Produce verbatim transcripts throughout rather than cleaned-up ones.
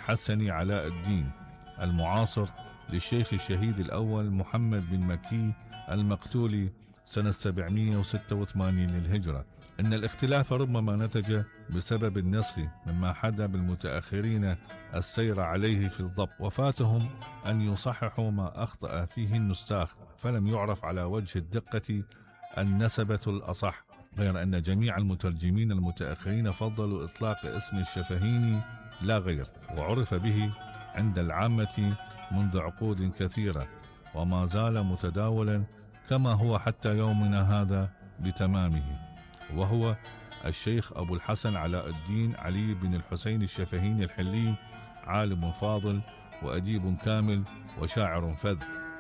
حسن علاء الدين المعاصر للشيخ الشهيد الأول محمد بن مكي المقتول سنة سبعمائة وستة وثمانين للهجرة، إن الاختلاف ربما نتج بسبب النسخ مما حدا بالمتأخرين السير عليه في الضبط، وفاتهم أن يصححوا ما أخطأ فيه النساخ، فلم يعرف على وجه الدقة النسبة الأصح، غير أن جميع المترجمين المتأخرين فضلوا إطلاق اسم الشفهيني لا غير، وعرف به عند العامة منذ عقود كثيرة، وما زال متداولا كما هو حتى يومنا هذا بتمامه، وهو الشيخ أبو الحسن علاء الدين علي بن الحسين الشفهيني الحلي، عالم فاضل وأديب كامل وشاعر فذ.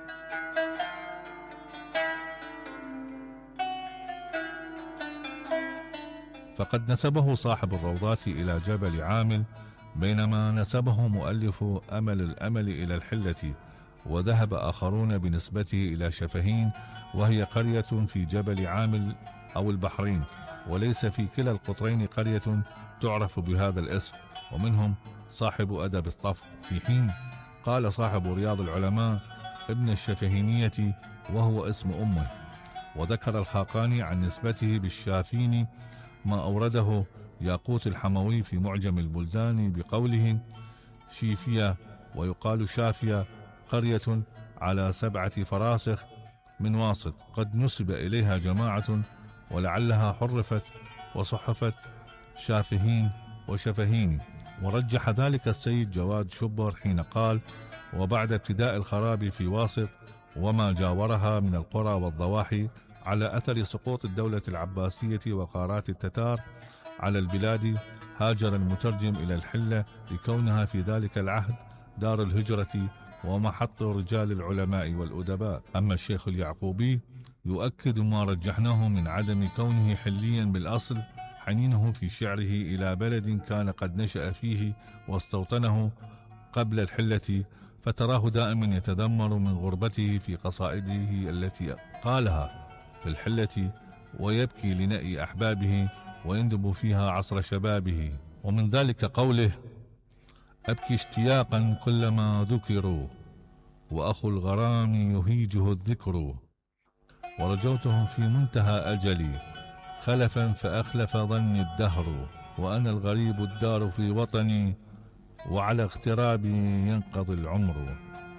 فقد نسبه صاحب الروضات إلى جبل عامل، بينما نسبه مؤلف أمل الأمل إلى الحلة، وذهب آخرون بنسبته إلى شفهين، وهي قرية في جبل عامل أو البحرين، وليس في كلا القطرين قرية تعرف بهذا الاسم، ومنهم صاحب أدب الطف، في حين قال صاحب رياض العلماء ابن الشفهينية وهو اسم أمه. وذكر الخاقاني عن نسبته بالشافيني ما أورده ياقوت الحموي في معجم البلدان بقوله شيفيا، ويقال شافيا، قرية على سبعة فراسخ من واسط، قد نسب إليها جماعة ولعلها حرفت وصحفت شافهين وشفهين. ورجح ذلك السيد جواد شبر حين قال وبعد ابتداء الخراب في واسط وما جاورها من القرى والضواحي على أثر سقوط الدولة العباسية وقارات التتار على البلاد، هاجر المترجم إلى الحلة لكونها في ذلك العهد دار الهجرة ومحط رجال العلماء والأدباء. أما الشيخ اليعقوبي يؤكد ما رجحناه من عدم كونه حليا بالأصل، حنينه في شعره إلى بلد كان قد نشأ فيه واستوطنه قبل الحلة، فتراه دائما يتذمر من غربته في قصائده التي قالها في الحلة، ويبكي لنأي أحبابه ويندب فيها عصر شبابه. ومن ذلك قوله أبكي اشتياقا كلما ذكروا، وأخو الغرام يهيجه الذكر، ورجوتهم في منتهى أجلي، خلفا فأخلف ظني الدهر، وأنا الغريب الدار في وطني، وعلى اغترابي ينقضي العمر.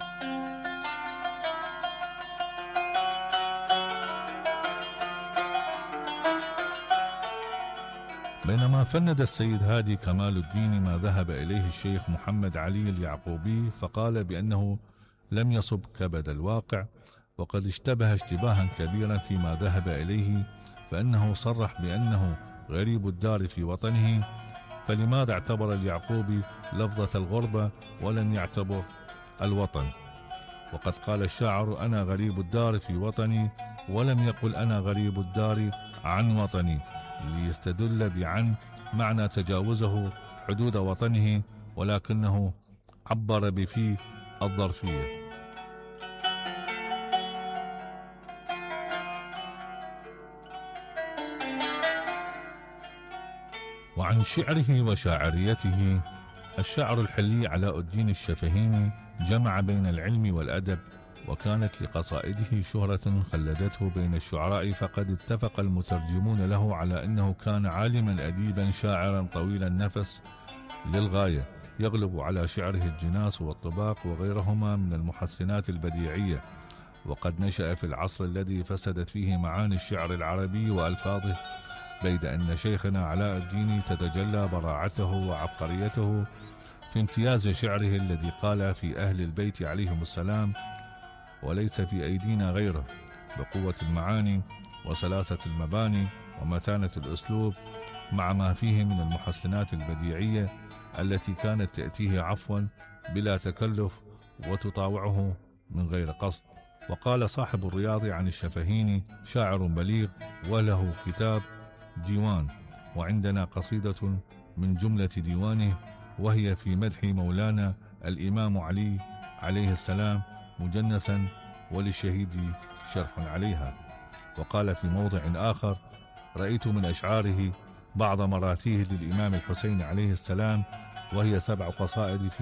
بينما فند السيد هادي كمال الدين ما ذهب إليه الشيخ محمد علي اليعقوبي، فقال بأنه لم يصب كبد الواقع، وقد اشتبه اشتباها كبيرا فيما ذهب إليه، فإنه صرح بأنه غريب الدار في وطنه، فلماذا اعتبر اليعقوبي لفظة الغربة ولم يعتبر الوطن؟ وقد قال الشاعر أنا غريب الدار في وطني، ولم يقل أنا غريب الدار عن وطني، ليستدل بعن معنى تجاوزه حدود وطنه، ولكنه عبر بفي الظرفية. وعن شعره وشاعريته، الشاعر الحلي علاء الدين الشفهيني جمع بين العلم والأدب، وكانت لقصائده شهرة خلدته بين الشعراء، فقد اتفق المترجمون له على أنه كان عالما أديبا شاعرا طويل النفس للغاية، يغلب على شعره الجناس والطباق وغيرهما من المحسنات البديعية، وقد نشأ في العصر الذي فسدت فيه معاني الشعر العربي وألفاظه، بيد أن شيخنا علاء الدين تتجلى براعته وعبقريته في امتياز شعره الذي قال في أهل البيت عليهم السلام وليس في أيدينا غيره، بقوة المعاني وسلاسة المباني ومتانة الأسلوب، مع ما فيه من المحسنات البديعية التي كانت تأتيه عفوا بلا تكلف وتطاوعه من غير قصد. وقال صاحب الرياض عن الشفهيني شاعر بليغ وله كتاب ديوان، وعندنا قصيدة من جملة ديوانه وهي في مدح مولانا الإمام علي عليه السلام مجنسا، وللشهيد شرح عليها. وقال في موضع آخر رأيت من أشعاره بعض مراثيه للإمام الحسين عليه السلام، وهي سبع قصائد في